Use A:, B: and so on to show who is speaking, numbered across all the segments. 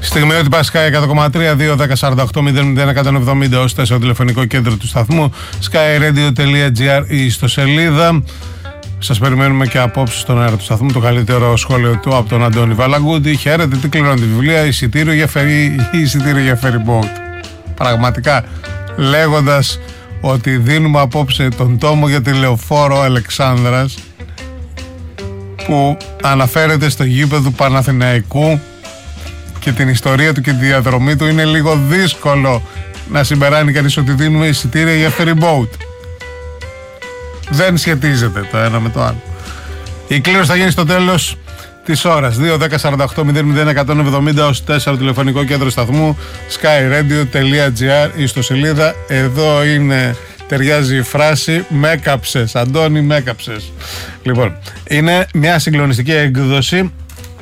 A: Στιγμιότυπα Sky 100,3-2-10-48-0-0-170 ως 4 τηλεφωνικό κέντρο του σταθμού, skyradio.gr η ιστοσελίδα. Σας περιμένουμε και απόψε στον αέρα του σταθμού. Το καλύτερο σχόλιο του από τον Αντώνη Βαλαγκούτη. Χαίρετε, τι κληρώνει τη βιβλία, εισιτήριο για ferry boat. Πραγματικά, λέγοντας ότι δίνουμε απόψε τον τόμο για τη λεωφόρο Αλεξάνδρας, που αναφέρεται στο γήπεδο του Παναθηναϊκού και την ιστορία του και τη διαδρομή του, είναι λίγο δύσκολο να συμπεράνει κανείς ότι δίνουμε εισιτήρια για ferry boat. Δεν σχετίζεται το ένα με το άλλο. Η κλήρωση θα γίνει στο τέλος της ώρας. 2-10-48-0-0-170 ως 4 τηλεφωνικό κέντρο σταθμού, skyradio.gr η ιστοσελίδα. Εδώ είναι, ταιριάζει η φράση «με έκαψες, Αντώνη, με έκαψες». Λοιπόν, είναι μια συγκλονιστική έκδοση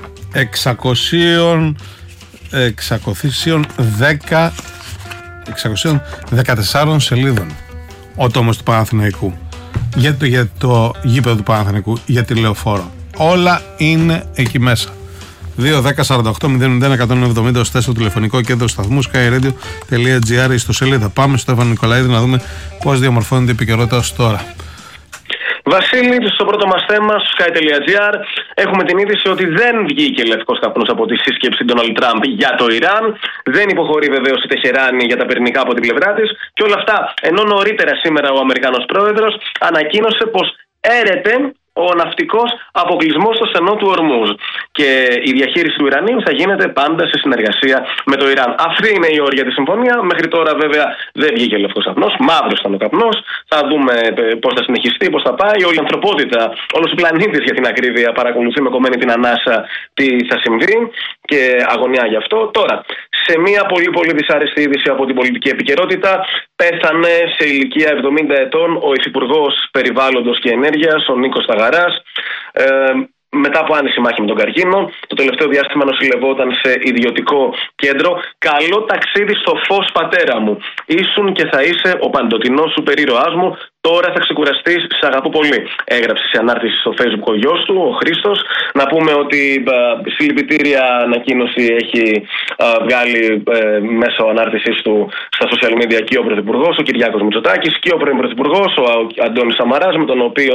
A: 614 σελίδων ο τόμος του Παναθηναϊκού για το γήπεδο του Παναθηναϊκού, για τη λεωφόρο. Όλα είναι εκεί μέσα. 2-10-48-0-170 ως 4 τηλεφωνικό κέντρο σταθμού, skyradio.gr η ιστοσελίδα. Πάμε στο Στέφανο Νικολαίδη να δούμε πώς διαμορφώνεται η επικαιρότητα ως τώρα.
B: Βασίλη, στο πρώτο μας θέμα, στο sky.gr, έχουμε την είδηση ότι δεν βγήκε λευκός καπνός από τη σύσκεψη Ντόναλντ Τραμπ για το Ιράν. Δεν υποχωρεί βεβαίως η Τεχεράνη για τα πυρηνικά από την πλευρά της. Και όλα αυτά, ενώ νωρίτερα σήμερα ο Αμερικανός πρόεδρος ανακοίνωσε πως έρεται ο ναυτικός αποκλεισμός στο στενό του Ορμούζ. Και η διαχείριση του Ιρανίου θα γίνεται πάντα σε συνεργασία με το Ιράν. Αυτή είναι η όρια της συμφωνία. Μέχρι τώρα, βέβαια, δεν βγήκε λευκός καπνός. Μαύρος ήταν ο καπνός. Θα δούμε πώς θα συνεχιστεί, πώς θα πάει. Όλη η ανθρωπότητα, όλος ο πλανήτης για την ακρίβεια, παρακολουθεί με κομμένη την ανάσα τι θα συμβεί και αγωνιά γι' αυτό. Τώρα, σε μια πολύ πολύ δυσάρεστη είδηση από την πολιτική επικαιρότητα, πέθανε σε ηλικία 70 ετών ο Υφυπουργός Περιβάλλοντος και Ενέργειας, ο Νίκος Ταγαράς, μετά από άνηση μάχη με τον καρκίνο. Το τελευταίο διάστημα νοσηλευόταν σε ιδιωτικό κέντρο. Καλό ταξίδι στο φως, πατέρα μου. Ήσουν και θα είσαι ο παντοτινός σου περίρωάς μου. Τώρα θα ξεκουραστείς, σ' αγαπώ πολύ. Έγραψε σε ανάρτηση στο Facebook ο γιος του, ο Χρήστος. Να πούμε ότι συλληπιτήρια ανακοίνωση έχει βγάλει μέσω ανάρτησης του στα social media και ο Πρωθυπουργός, ο Κυριάκος Μητσοτάκης, και ο πρώην Πρωθυπουργός, ο Αντώνης Σαμαράς, με τον οποίο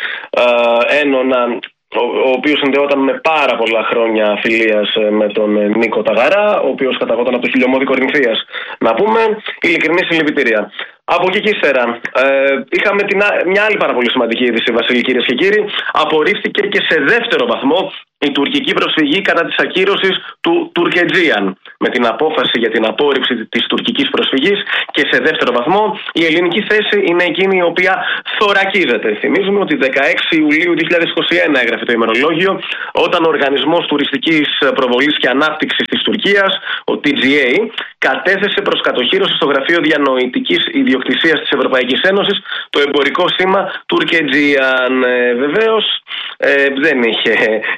B: ο οποίος συνδεόταν με πάρα πολλά χρόνια φιλίας με τον Νίκο Ταγαρά, ο οποίος καταγόταν από το χιλιομόδι Κορινθίας. Να πούμε, ειλικρινή συλληπιτήρια. Από εκεί και ύστερα, είχαμε μια άλλη πάρα πολύ σημαντική είδηση, Βασίλη, κυρίες και κύριοι. Απορρίφθηκε και σε δεύτερο βαθμό η τουρκική προσφυγή κατά της ακύρωσης του Τουρκετζίαν. Με την απόφαση για την απόρριψη της τουρκικής προσφυγής και σε δεύτερο βαθμό, η ελληνική θέση είναι εκείνη η οποία θωρακίζεται. Θυμίζουμε ότι 16 Ιουλίου 2021 έγραφε το ημερολόγιο, όταν ο Οργανισμός Τουριστικής Προβολής και Ανάπτυξης της Τουρκίας, ο TGA, κατέθεσε προς κατοχύρωση στο Γραφείο Διανοητικής Ιδιοκτησίας της Ευρωπαϊκής Ένωσης το εμπορικό σήμα Τουρκετζίαν. Βεβαίως, δεν είχε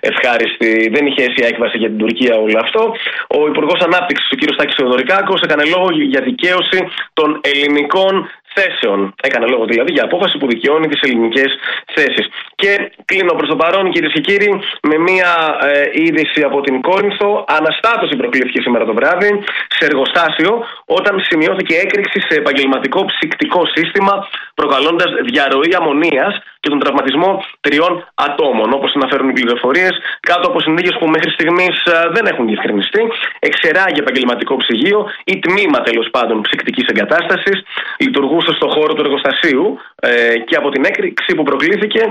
B: αίσια έκβαση για την Τουρκία όλο αυτό. Ο Υπουργός Ανάπτυξης, ο κ. Τάκης Θεοδωρικάκος, έκανε λόγο για δικαίωση των ελληνικών θέσεων. Έκανε λόγο δηλαδή για απόφαση που δικαιώνει τις ελληνικές θέσεις. Και κλείνω προς το παρόν, κυρίες και κύριοι, με μία είδηση από την Κόρινθο. Αναστάτωση προκλήθηκε σήμερα το βράδυ σε εργοστάσιο, όταν σημειώθηκε έκρηξη σε επαγγελματικό ψυκτικό σύστημα, προκαλώντας διαρροή αμμονίας και τον τραυματισμό 3 ατόμων. Όπως αναφέρουν οι πληροφορίες, κάτω από συνθήκες που μέχρι στιγμής δεν έχουν διευκρινιστεί, εξερράγει επαγγελματικό ψυγείο ή τμήμα τέλος πάντων ψυκτικής εγκατάστασης, λειτουργούσε στο χώρο του εργοστασίου και από την έκρηξη που προκλήθηκε.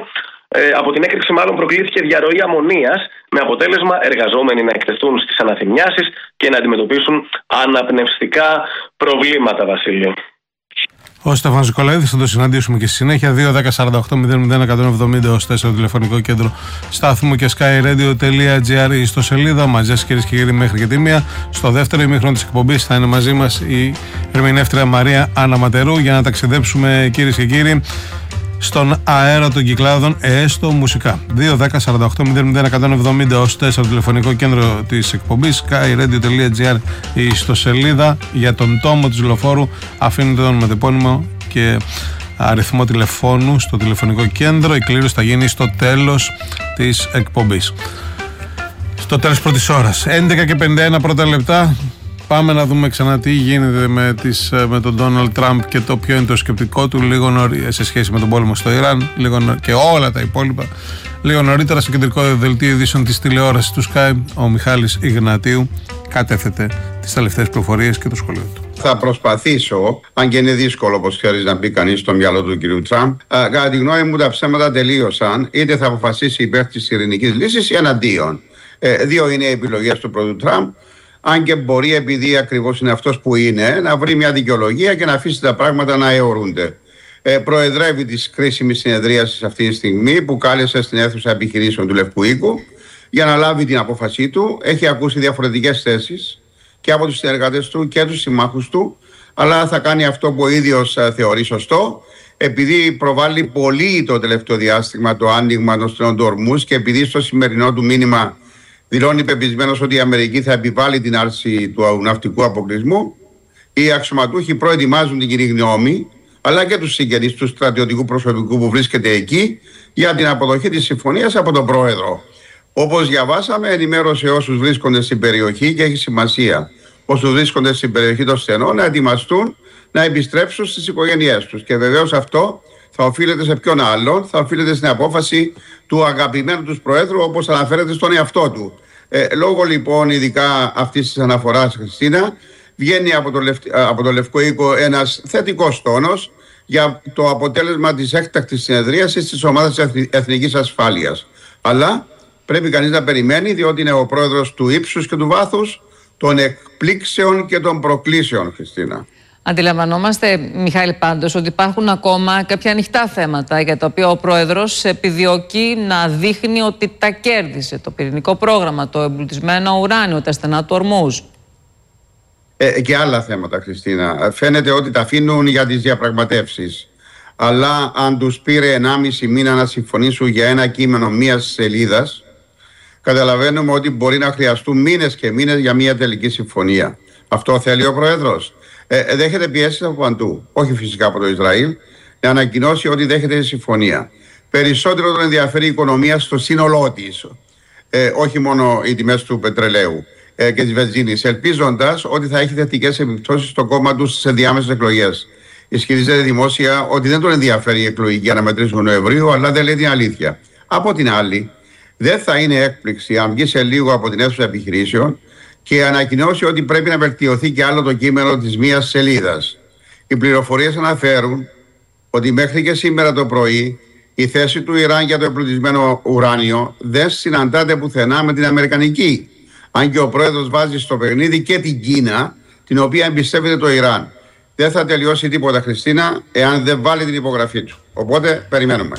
B: Προκλήθηκε διαρροή αμμονίας, με αποτέλεσμα εργαζόμενοι να εκτεθούν στις αναθυμιάσεις και να αντιμετωπίσουν αναπνευστικά προβλήματα, Βασίλειο.
A: Ο Στέφανος Νικολαίδης, θα το συναντήσουμε και στη συνέχεια. 2-10-48-0-0-170 ως 4 τηλεφωνικό κέντρο στάθμου και skyradio.gr η ιστοσελίδα. Μαζί σας, κυρίες και κύριοι, μέχρι και τη 1. Στο δεύτερο ημίχρονο της εκπομπής θα είναι μαζί μας η ερμηνεύτρια Μαρία Άννα Ματερού για να ταξιδέψουμε, κυρίες και κύριοι, στον αέρα των κυκλάδων, έστω μουσικά. 2-10-48-0-0-170 ως 4 τηλεφωνικό κέντρο της εκπομπής, skyradio.gr η ιστοσελίδα. Για τον τόμο της λεωφόρου αφήνετε τον μετεπώνυμο και αριθμό τηλεφώνου στο τηλεφωνικό κέντρο. Η κλήρωση θα γίνει στο τέλος της εκπομπής. Το τέλος πρώτης ώρας. 11 και 51 πρώτα λεπτά. Πάμε να δούμε ξανά τι γίνεται με τον Ντόναλντ Τραμπ και το ποιο είναι το σκεπτικό του λίγο νωρίτερα σε σχέση με τον πόλεμο στο Ιράν και όλα τα υπόλοιπα. Λίγο νωρίτερα στο κεντρικό δελτίο ειδήσεων της τηλεόρασης του Sky, ο Μιχάλης Ιγνατίου κατέθετε τις τελευταίες πληροφορίες και το σχολείο του.
C: Θα προσπαθήσω, αν και είναι δύσκολο όπως ξέρεις να μπει κανείς στο μυαλό του κ. Τραμπ, κατά τη γνώμη μου τα ψέματα τελείωσαν, είτε θα αποφασίσει υπέρ της ειρηνικής λύσης ή εναντίον. Δύο είναι οι επιλογές του πρώτου Τραμπ. Αν και μπορεί, επειδή ακριβώς είναι αυτός που είναι, να βρει μια δικαιολογία και να αφήσει τα πράγματα να αιωρούνται. Προεδρεύει της κρίσιμης συνεδρίασης αυτή τη στιγμή που κάλεσε στην αίθουσα επιχειρήσεων του Λευκού Οίκου για να λάβει την απόφασή του. Έχει ακούσει διαφορετικές θέσεις και από τους συνεργάτες του και τους συμμάχους του, αλλά θα κάνει αυτό που ο ίδιος θεωρεί σωστό, επειδή προβάλλει πολύ το τελευταίο διάστημα το άνοιγμα των στενών του ορμούς και επειδή στο σημερινό του μήνυμα δηλώνει πεπισμένος ότι η Αμερική θα επιβάλλει την άρση του ναυτικού αποκλεισμού. Οι αξιωματούχοι προετοιμάζουν την κοινή γνώμη, αλλά και τους συγγενείς του στρατιωτικού προσωπικού που βρίσκεται εκεί για την αποδοχή της συμφωνίας από τον Πρόεδρο. Όπως διαβάσαμε, ενημέρωσε όσους βρίσκονται στην περιοχή και έχει σημασία όσους βρίσκονται στην περιοχή των στενών να ετοιμαστούν να επιστρέψουν στις οικογένειές τους. Και βεβαίως αυτό θα οφείλεται σε ποιον άλλον, θα οφείλεται στην απόφαση του αγαπημένου τους Προέδρου, όπως αναφέρεται στον εαυτό του. Λόγω λοιπόν ειδικά αυτής της αναφοράς, Χριστίνα, βγαίνει από το Λευκό Οίκο ένας θετικός τόνος για το αποτέλεσμα της έκτακτης συνεδρίασης της Ομάδας Εθνικής Ασφάλειας. Αλλά πρέπει κανείς να περιμένει, διότι είναι ο πρόεδρος του ύψους και του βάθους, των εκπλήξεων και των προκλήσεων, Χριστίνα.
D: Αντιλαμβανόμαστε, Μιχάλη, πάντως ότι υπάρχουν ακόμα κάποια ανοιχτά θέματα για τα οποία ο Πρόεδρος επιδιώκει να δείχνει ότι τα κέρδισε. Το πυρηνικό πρόγραμμα, το εμπλουτισμένο ουράνιο, τα στενά του Ορμούζ.
C: Και άλλα θέματα, Χριστίνα. Φαίνεται ότι τα αφήνουν για τις διαπραγματεύσεις. Αλλά αν τους πήρε 1,5 μήνα να συμφωνήσουν για ένα κείμενο μίας σελίδας, καταλαβαίνουμε ότι μπορεί να χρειαστούν μήνες και μήνες για μια τελική συμφωνία. Αυτό θέλει ο Πρόεδρος. Δέχεται πιέσεις από παντού, όχι φυσικά από το Ισραήλ, να ανακοινώσει ότι δέχεται συμφωνία. Περισσότερο τον ενδιαφέρει η οικονομία στο σύνολό της, όχι μόνο οι τιμές του πετρελαίου και της βενζίνης, ελπίζοντας ότι θα έχει θετικές επιπτώσεις στο κόμμα του στις ενδιάμεσες εκλογές. Ισχυρίζεται δημόσια ότι δεν τον ενδιαφέρει η εκλογική αναμετρήση του Νοεμβρίου, αλλά δεν λέει την αλήθεια. Από την άλλη, δεν θα είναι έκπληξη αν βγει σε λίγο από την αίθουσα επιχειρήσεων και ανακοινώσει ότι πρέπει να βελτιωθεί και άλλο το κείμενο της μίας σελίδας. Οι πληροφορίες αναφέρουν ότι μέχρι και σήμερα το πρωί η θέση του Ιράν για το εμπλουτισμένο ουράνιο δεν συναντάται πουθενά με την αμερικανική. Αν και ο πρόεδρος βάζει στο παιχνίδι και την Κίνα, την οποία εμπιστεύεται το Ιράν. Δεν θα τελειώσει τίποτα, Χριστίνα, εάν δεν βάλει την υπογραφή του. Οπότε περιμένουμε.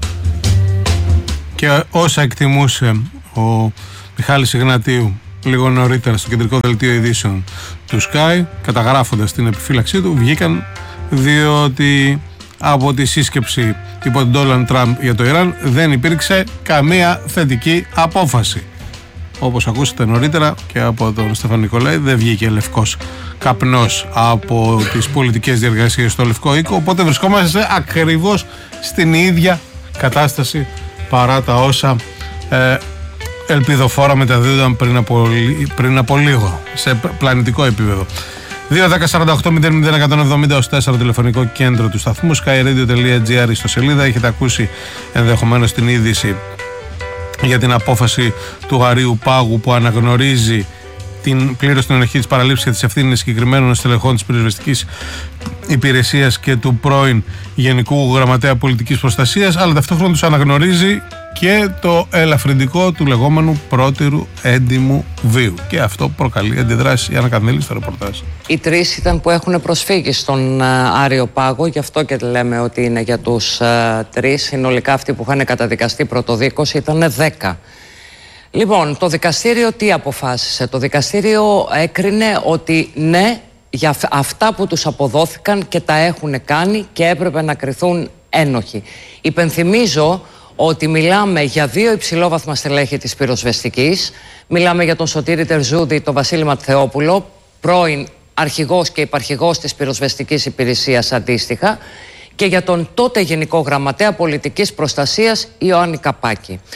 A: Και όσα εκτιμούσε ο Μιχάλης Ιγνατίου λίγο νωρίτερα στο κεντρικό δελτίο ειδήσεων του Sky, καταγράφοντας την επιφύλαξή του, βγήκαν διότι από τη σύσκεψη υπό τον Ντόναλντ Τραμπ για το Ιράν δεν υπήρξε καμία θετική απόφαση. Όπως ακούσατε νωρίτερα και από τον Στέφανο Νικολάη, δεν βγήκε λευκός καπνός από τις πολιτικές διεργασίες στο Λευκό Οίκο, οπότε βρισκόμαστε ακριβώς στην ίδια κατάσταση παρά τα όσα ελπιδοφόρα μεταδίδονταν πριν από λίγο σε πλανητικό επίπεδο. 2-10-48-00-170 τηλεφωνικό κέντρο του σταθμού, skyradio.gr στο σελίδα. Έχετε ακούσει ενδεχομένως την είδηση για την απόφαση του Αρείου Πάγου που αναγνωρίζει την πλήρως την ενοχή της παραλήψης και της ευθύνης συγκεκριμένων στελεχών της πυροσβεστικής υπηρεσίας και του πρώην Γενικού Γραμματέα Πολιτικής Προστασίας, αλλά ταυτόχρονα τους αναγνωρίζει και το ελαφρυντικό του λεγόμενου πρώτηρου έντιμου βίου. Και αυτό προκαλεί αντιδράσεις. Για να κάνουμε στο ρεπορτάζ.
D: Οι τρεις ήταν που έχουν προσφύγει στον Άριο Πάγο, γι' αυτό και λέμε ότι είναι για τους τρεις. Συνολικά αυτοί που είχαν καταδικαστεί πρωτοδίκως ήταν 10. Λοιπόν, το δικαστήριο τι αποφάσισε? Το δικαστήριο έκρινε ότι ναι, για αυτά που τους αποδόθηκαν και τα έχουν κάνει και έπρεπε να κριθούν ένοχοι. Υπενθυμίζω ότι μιλάμε για 2 υψηλόβαθμα στελέχη της πυροσβεστικής. Μιλάμε για τον Σωτήρη Τερζούδη, τον Βασίλη Ματθεόπουλο, πρώην αρχηγός και υπαρχηγός της πυροσβεστικής υπηρεσίας αντίστοιχα, και για τον τότε Γενικό Γραμματέα Πολιτικής Προστασίας Ιωάννη Καπάκη.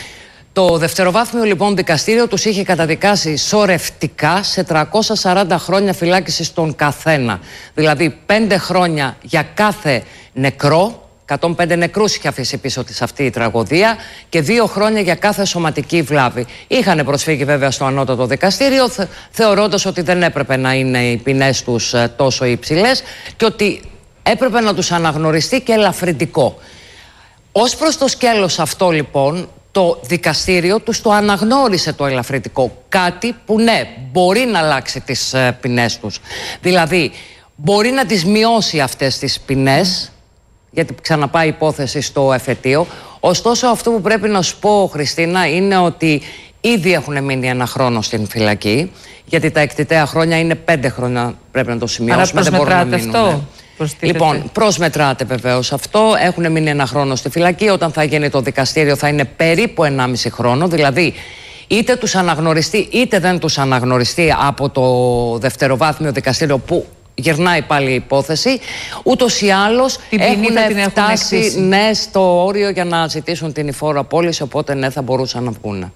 D: Το δευτεροβάθμιο λοιπόν δικαστήριο τους είχε καταδικάσει σωρευτικά σε 340 χρόνια φυλάκισης στον καθένα. Δηλαδή 5 χρόνια για κάθε νεκρό, 105 νεκρούς είχε αφήσει πίσω της αυτή η τραγωδία, και 2 χρόνια για κάθε σωματική βλάβη. Είχαν προσφύγει βέβαια στο ανώτατο δικαστήριο, θεωρώντας ότι δεν έπρεπε να είναι οι ποινές τους τόσο υψηλές και ότι έπρεπε να τους αναγνωριστεί και ελαφρυντικό. Ως προς το σκέλος αυτό λοιπόν, το δικαστήριο τους το αναγνώρισε το ελαφρυντικό. Κάτι που ναι, μπορεί να αλλάξει τις ποινές τους. Δηλαδή, μπορεί να τις μειώσει αυτές τις ποινές, γιατί ξαναπάει η υπόθεση στο εφετείο. Ωστόσο, αυτό που πρέπει να σου πω, Χριστίνα, είναι ότι ήδη έχουν μείνει 1 χρόνο στην φυλακή, γιατί τα εκτιτέα χρόνια είναι 5 χρόνια, πρέπει να το σημειώσουμε.
E: Άρα προσμετράτε αυτό?
D: Λοιπόν, προσμετράτε βεβαίως αυτό. Έχουν μείνει 1 χρόνο στη φυλακή. Όταν θα γίνει το δικαστήριο θα είναι περίπου 1,5 χρόνο. Δηλαδή, είτε τους αναγνωριστεί είτε δεν τους αναγνωριστεί από το δευτεροβάθμιο δικαστήριο που γυρνάει πάλι η υπόθεση, ούτως ή άλλως έχουν φτάσει ναι, στο όριο για να ζητήσουν την υφόρο απόλυση, οπότε ναι, θα μπορούσαν να βγουν.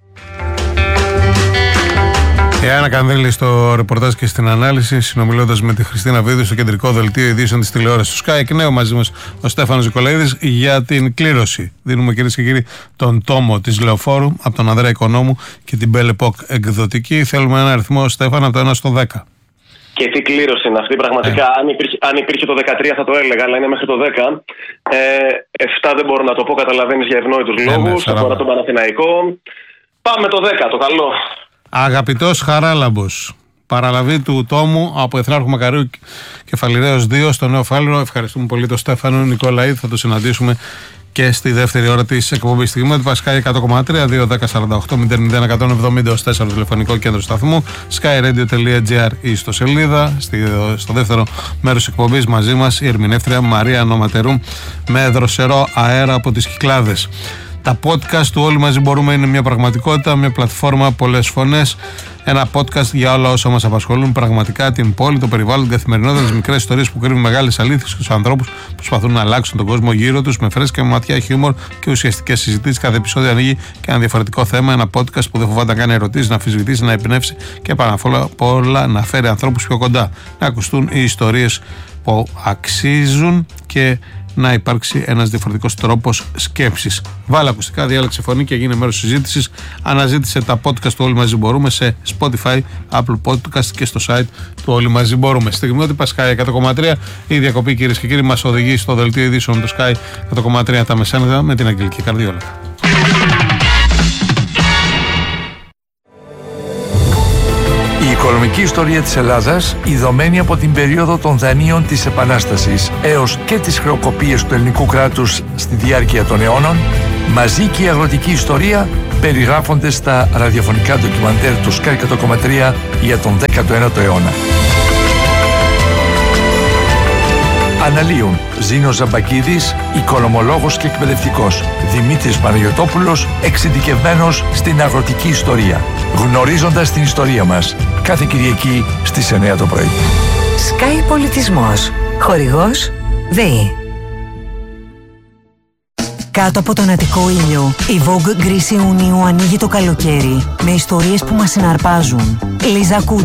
A: Η Άννα Κανδύλη στο ρεπορτάζ και στην ανάλυση, συνομιλώντας με τη Χριστίνα Βίδου στο κεντρικό δελτίο ειδήσεων της τηλεόρασης του Sky. Εκ νέου μαζί μας ο Στέφανος Νικολαίδης για την κλήρωση. Δίνουμε, κυρίες και κύριοι, τον τόμο της Λεωφόρου από τον Ανδρέα Οικονόμου και την Belle Epoque εκδοτική. Θέλουμε ένα αριθμό, Στέφανα, από το 1 στο 10.
B: Και τι κλήρωση είναι αυτή, πραγματικά. Αν υπήρχε το 13 θα το έλεγα, αλλά είναι μέχρι το 10. 7 δεν μπορώ να το πω, καταλαβαίνεις, για ευνόητους λόγους. Αφορά τον Παναθηναϊκό. Πάμε το 10, το καλό.
A: Αγαπητός Χαράλαμπος, παραλαβή του τόμου από Εθνάρχου Μακαρίου Κεφαλιραίος 2 στο Νέο Φάληρο. Ευχαριστούμε πολύ τον Στέφανο Νικολαίδη. Θα το συναντήσουμε και στη δεύτερη ώρα της εκπομπής. Στιγμή του Sky 100,3 2-10-48-00-170 4 τηλεφωνικό κέντρο σταθμού, skyradio.gr ή στο σελίδα. Στο δεύτερο μέρος της εκπομπής μαζί μας η ερμηνεύτρια Μαρία Νοματερού με δροσερό αέρα από τις Κυκλάδες. Τα podcast του Όλοι Μαζί Μπορούμε είναι μια πραγματικότητα, μια πλατφόρμα, πολλές φωνές. Ένα podcast για όλα όσα μας απασχολούν πραγματικά, την πόλη, το περιβάλλον, την καθημερινότητα, τις μικρές ιστορίες που κρύβουν μεγάλες αλήθειες και τους ανθρώπους που προσπαθούν να αλλάξουν τον κόσμο γύρω τους με φρέσκα ματιά, χιούμορ και ουσιαστικές συζητήσεις. Κάθε επεισόδιο ανοίγει και ένα διαφορετικό θέμα. Ένα podcast που δεν φοβάται να κάνει ερωτήσεις, να αμφισβητήσει, να εμπνεύσει και πάνω απ' όλα να φέρει ανθρώπους πιο κοντά. Να ακουστούν οι ιστορίες που αξίζουν και να υπάρξει ένας διαφορετικός τρόπος σκέψης. Βάλε ακουστικά, διάλεξε φωνή και γίνει μέρος συζήτησης. Αναζήτησε τα podcast του Όλοι Μαζί Μπορούμε σε Spotify, Apple Podcast και στο site του Όλοι Μαζί Μπορούμε. Στιγμιότυπα Sky 100,3. Η διακοπή, κυρίες και κύριοι, μας οδηγεί στο δελτίο ειδήσεων του Sky 100,3 τα μεσάνυχτα με την Αγγελική Καρδιόλα.
F: Η οικονομική ιστορία της Ελλάδας, ειδωμένη από την περίοδο των δανείων της Επανάστασης έως και τις χρεοκοπίες του ελληνικού κράτους στη διάρκεια των αιώνων, μαζί και η αγροτική ιστορία περιγράφονται στα ραδιοφωνικά ντοκιμαντέρ του Sky 100,3 για τον 19ο αιώνα. Αναλύουν Ζήνος Ζαμπακίδης, οικονομολόγος και εκπαιδευτικός, Δημήτρης Παναγιωτόπουλος, εξειδικευμένος στην αγροτική ιστορία. Γνωρίζοντας την ιστορία μας, κάθε Κυριακή στις 9 το πρωί.
G: Sky Πολιτισμός. Χορηγός ΔΕΗ. Κάτω από τον Αττικό ήλιο, η Vogue Γκρίση Ιουνίου ανοίγει το καλοκαίρι με ιστορίες που μας συναρπάζουν. Λίζα